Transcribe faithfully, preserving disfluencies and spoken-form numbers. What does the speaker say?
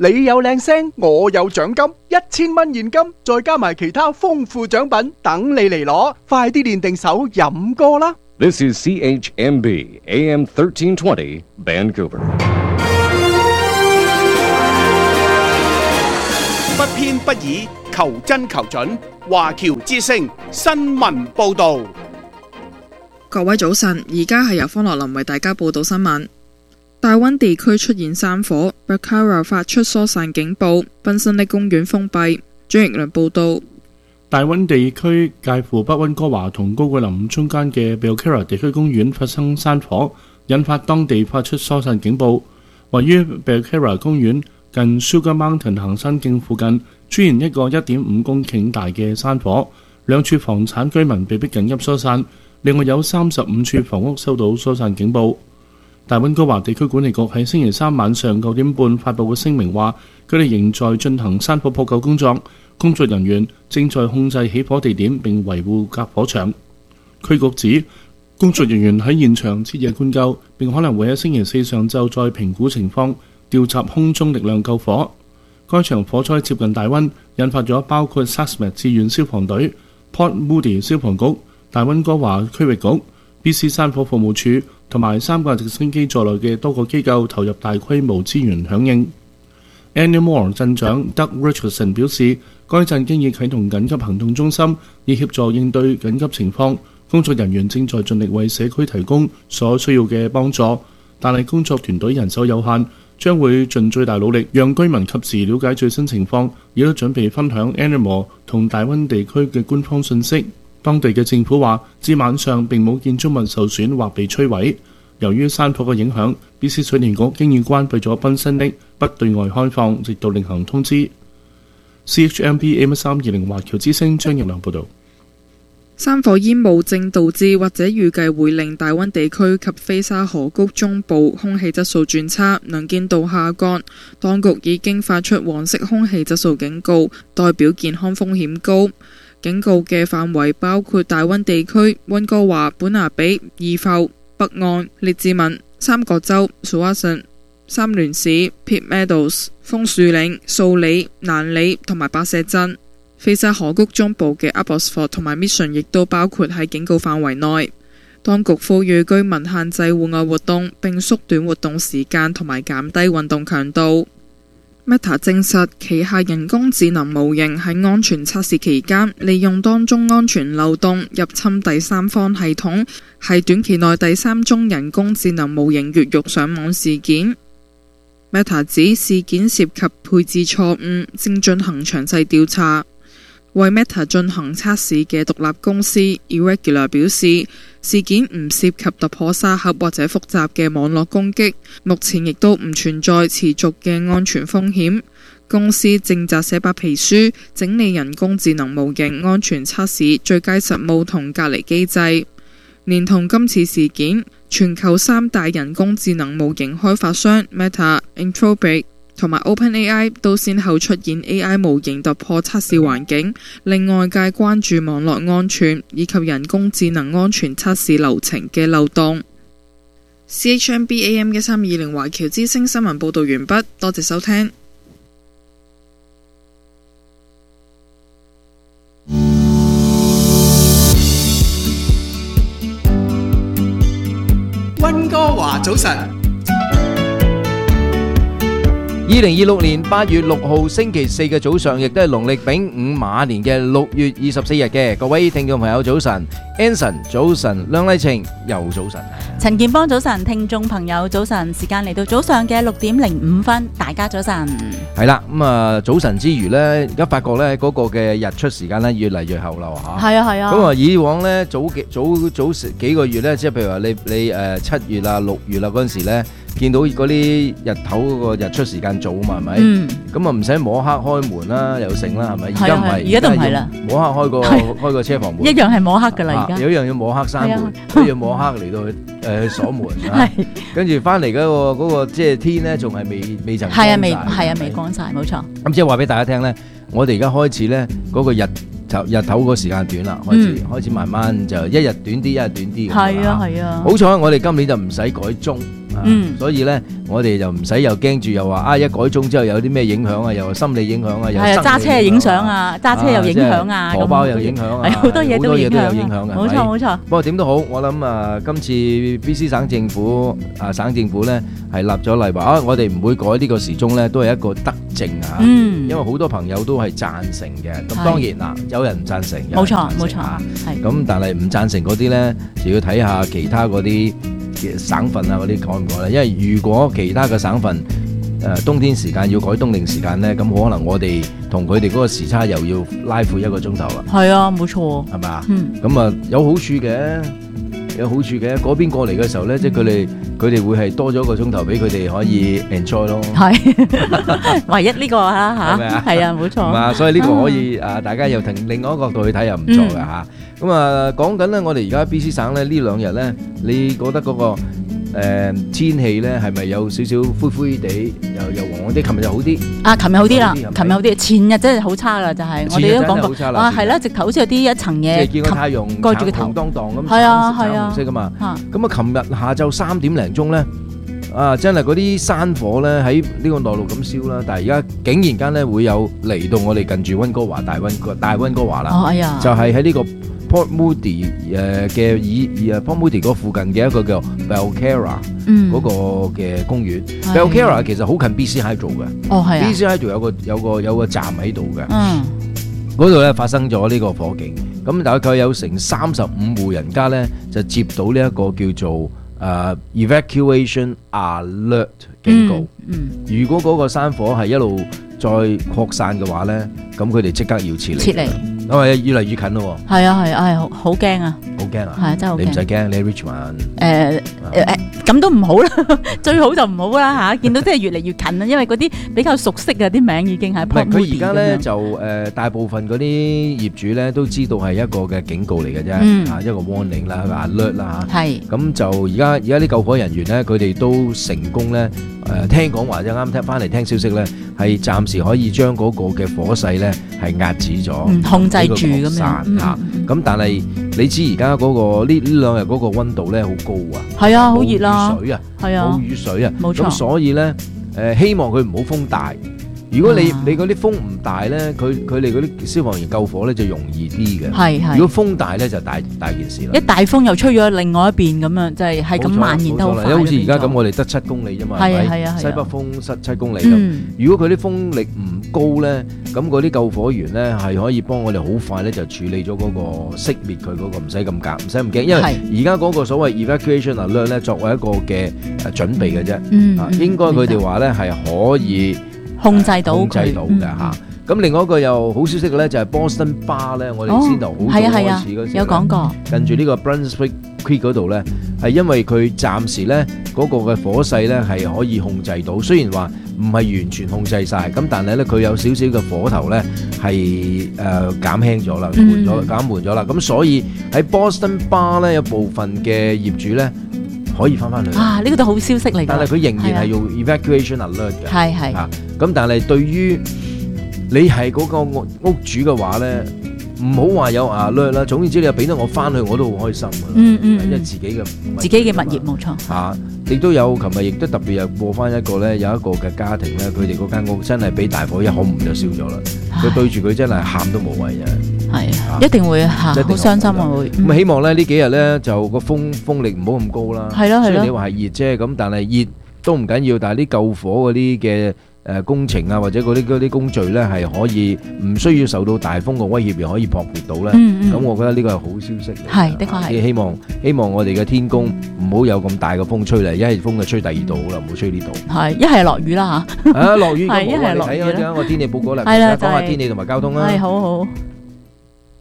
你有靚聲，我有獎金，一千蚊現金，再加埋其他豐富獎品，等你嚟攞。快啲練定手飲歌啦！ This is C H M B A M thirteen twenty Vancouver。 不偏不倚，求真求準。華僑之聲新聞報導。 各位早晨，而家係由方樂林為大家報道新聞。大溫地區出現山火 ，Belcarra 發出疏散警報，賓辛利公園封閉。張奕良報道。 大溫地區介乎北溫哥華同高桂林中間嘅 Belcarra 地區公園發生山火，引發當地發出疏散警報。位於 Belcarra 公園近 Sugar Mountain 行山徑附近出現一個一點五公頃大嘅山火，兩處房產居民被迫緊急疏散，另外有三十五處房屋收到疏散警報。大溫哥華地區管理局喺星期三晚上九點半發布嘅聲明話，佢哋仍在進行山火撲救工作，工作人員正在控制起火地點並維護隔火牆。區局指，工作人員喺現場徹夜灌救，並可能會喺星期四上晝再評估情況，調集空中力量救火。該場火災接近大溫，引發咗包括 Saxmed 志願消防隊、Port Moody 消防局、大溫哥華區域局、B C 山火服務處同埋三架直升機在內嘅多個機構投入大規模資源響應。Annamore 鎮長 Doug Richardson 表示，該鎮經已啟動緊急行動中心，以協助應對緊急情況。工作人員正在盡力為社區提供所需要嘅幫助，但係工作團隊人手有限，將會盡最大努力讓居民及時了解最新情況，亦都準備分享 Annamore 同大溫地區嘅官方信息。當地嘅政府話，至晚上並冇建築物受損或被摧毀。由於山火嘅影響 ，B C 水電局經已關閉咗賓辛利，不對外開放，直到另行通知。C H M B A M 三二零華僑之聲張奕良報導。 山火煙霧正導致或者預計會令大溫地區及菲沙河谷中部空氣質素轉差，能見度下降。當局已經發出黃色空氣質素警告，代表健康風險高。警告嘅範圍包括大溫地區、溫哥華、本拿比、怡浮、北岸、列治文、三角洲、Tsawwassen、三聯市、Pitt Meadows、楓樹嶺、素里、蘭里同埋白石鎮。菲沙河谷中部嘅 Abbotsford 同埋 Mission 亦都包括喺警告範圍內。當局呼籲居民限制戶外活動，並縮短活動時間同埋減低運動強度。Meta 證實旗下人工智能模型喺安全測試期間，利用當中安全漏洞入侵第三方系統，係短期內第三宗人工智能模型越獄上網事件。Meta 指事件涉及配置錯誤，正進行詳細調查。為 Meta 進行測試嘅獨立公司 Irregular 表示，事件唔涉及突破沙盒或者複雜嘅網絡攻擊，目前亦都唔存在持續嘅安全風險。公司正撰寫白皮書，整理人工智能模型安全測試最佳實務同隔離機制。連同今次事件，全球三大人工智能模型開發商 Meta、Anthropic同埋 OpenAI 都先後出現 A I 模型突破測試環境，令外界關注網絡安全以及人工智能安全測試流程嘅漏洞。C H M B A M 一三二零華僑之聲新聞報道完畢，多謝收聽。 溫哥華早晨。 二零二六年八月六號星期四嘅早上，亦都係農曆丙午馬年嘅六月二十四日嘅。各位聽眾朋友早晨 ，Anson 早晨，梁麗晴又早晨， 陳健邦早晨，聽眾朋友早晨，時間嚟到早上嘅六點零五分，大家早晨。 係啦，咁啊早晨之餘呢，而家發覺呢嗰個嘅日出時間呢越嚟越後啦嚇。係啊係啊。咁啊以往呢早幾早早幾個月呢，即係譬如話你你誒七月啊六月啦嗰陣時呢。見到嗰啲日頭嗰個日出時間早嘛，係咪？嗯。咁啊唔使摸黑開門啦，又成啦，係咪？而家唔係， 而家都唔係啦。 摸黑開個開個車房門。 一樣係摸黑㗎啦，而家。有一樣要摸黑閂門，都要摸黑嚟到去誒鎖門。係。跟住翻嚟嗰個嗰個即係天咧，仲係未未曾。係啊，未係啊，未光曬，冇錯。咁即係話俾大家聽咧，我哋而家開始咧嗰個日頭日頭個時間短啦，開始開始慢慢就一日短啲，一日短啲。係啊係啊。好彩我哋今年就唔使改鐘。 嗯，所以咧我哋就唔使又驚住又話啊一改鐘之後有啲咩影響啊，又話心理影響啊，又係啊揸車又影響啊，揸車又影響啊， 荷包又影響啊， 好多嘢都影響嘅， 冇錯冇錯。 不過點都好，我諗啊今次 B C 省政府啊省政府咧係立咗例話啊，我哋唔會改呢個時鐘咧，都係一個德政啊，因為好多朋友都係贊成嘅。咁當然嗱，有人唔贊成， 冇錯冇錯， 係咁，但係唔贊成嗰啲咧，就要睇下其他嗰啲省份啊嗰啲改唔改咧。因為如果其他嘅省份誒冬天時間要改冬令時間咧，咁可能我哋同佢哋嗰個時差又要拉闊一個鐘頭啦。 係啊，冇錯， 係咪啊？咁啊有好處嘅。有好處嘅，嗰邊過嚟嘅時候咧，即係佢哋佢哋會係多咗個鐘頭俾佢哋可以 enjoy 咯。 係，唯一呢個啦嚇，係咪啊？係啊，冇錯。 啊，所以呢個可以啊，大家又從另外一個角度去睇又唔錯嘅嚇。咁啊，講緊咧，我哋而家 B C 省咧呢兩日咧，你覺得嗰個誒天氣咧係咪有少少灰灰地，又又黃黃啲？琴日就好啲。啊，琴日好啲啦，琴日好啲。前日真係好差啦，就係我哋都講過。啊，係啦，直頭好似有啲一層嘢。即係見個太陽蓋住個頭，當當咁。係啊，係啊。紅色噶嘛。咁啊，琴日下晝三點零鐘咧，啊，真係嗰啲山火咧喺呢個內陸咁燒啦。但係而家竟然間咧會有嚟到我哋近住溫哥華大溫大溫哥華啦。哦，哎呀。就係喺呢個Port Moody 誒嘅以誒 Port Moody 嗰附近嘅一個叫 Belcarra 嗰個嘅公園。Belcarra 其實好近 B C Hydro 嘅。哦，係啊。B C Hydro 有個有個有個站喺度嘅。嗯。嗰度咧發生咗呢個火警，咁大概有成三十五戶人家咧就接到呢一個叫做誒 Evacuation Alert 警告。嗯。如果嗰個山火係一路再擴散嘅話咧，咁佢哋即刻要撤離。撤離。因為越嚟越近咯喎。係啊係啊係，好好驚啊！好驚啊！係啊，真係好驚。你唔使驚，你 Richmond。誒誒咁都唔好啦，最好就唔好啦嚇。見到真係越嚟越近啦，因為嗰啲比較熟悉嘅啲名已經係。唔係佢而家咧就誒大部分嗰啲業主咧都知道係一個嘅警告嚟嘅啫，啊一個 warning 啦，一個 alert 啦嚇。係。咁就而家而家啲救火人員咧，佢哋都成功咧誒聽講話，即係啱聽翻嚟聽消息咧，係暫時可以將嗰個嘅火勢咧係壓止咗，控制住咁樣嚇。咁但係你知而家嗰個呢呢兩日嗰個溫度咧好高啊，係啊，好熱啦，雨水啊，係啊，冇雨水啊，冇錯。咁所以咧誒希望佢唔好風大。如果你你嗰啲風唔大咧，佢佢哋嗰啲消防員救火咧就容易啲嘅。係係。如果風大咧就大大件事啦。一大風又吹咗另外一邊咁樣，就係係咁蔓延得好快。好似而家咁，我哋得七公里啫嘛。係啊係啊係。西北風失七公里咁。如果佢啲風力唔高咧，咁嗰啲救火員咧係可以幫我哋好快咧就處理咗嗰個熄滅佢嗰個，唔使咁夾，唔使咁驚。因為而家嗰個所謂 evacuation alert 咧作為一個嘅誒準備嘅啫。嗯。啊，應該佢哋話咧係可以。控制到控制到嘅嚇，咁另外一個又好消息嘅咧就係 Boston Bar 咧，我哋先頭好早開始嗰時有講過，近住呢個 Brunswick Creek 嗰度咧，係因為佢暫時咧嗰個嘅火勢咧係可以控制到，雖然話唔係完全控制晒，咁但係咧佢有少少嘅火頭咧係誒減輕咗啦，緩咗減緩咗啦，咁所以喺 Boston Bar 咧有部分嘅業主咧。可以翻翻去啊！呢個都好消息嚟㗎。但係佢仍然係用 evacuation alert 嘅。係係。啊，咁但係對於你係嗰個屋屋主嘅話咧，唔好話有 alert 啦。總言之，你又俾到我翻去，我都好開心㗎。嗯嗯。因為自己嘅自己嘅物業冇錯。嚇！亦都有，琴日亦都特別又播翻一個咧，有一個嘅家庭咧，佢哋嗰間屋真係俾大火一孔唔就燒咗啦。佢對住佢真係喊都無謂嘅。係啊，一定會嚇，好傷心啊會。咁希望咧呢幾日咧就個風風力唔好咁高啦。係咯係咯。雖然你話係熱啫，咁但係熱都唔緊要。但係啲救火嗰啲嘅誒工程啊，或者嗰啲嗰啲工序咧係可以唔需要受到大風嘅威脅，又可以撲滅到咧。咁我覺得呢個係好消息嚟。係，的確係。希望希望我哋嘅天公唔好有咁大嘅風吹嚟，一係風就吹第二度好啦，唔好吹呢度。係，一係落雨啦嚇。啊，落雨咁好啊！你睇嗰張個天氣報告啦，講下天氣同埋交通啦。係，好好。